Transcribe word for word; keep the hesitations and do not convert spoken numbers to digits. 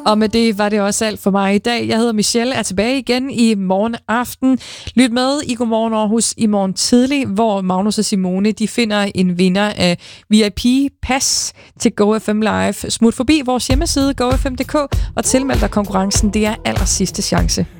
Og med det var det også alt for mig i dag. Jeg hedder Michelle, er tilbage igen i morgen aften. Lyt med i Godmorgen Aarhus i morgen tidlig, hvor Magnus og Simone de finder en vinder af V I P-pas til Go F M Live. Smut forbi vores hjemmeside go f m punktum d k og tilmeld dig konkurrencen. Det er aller sidste chance.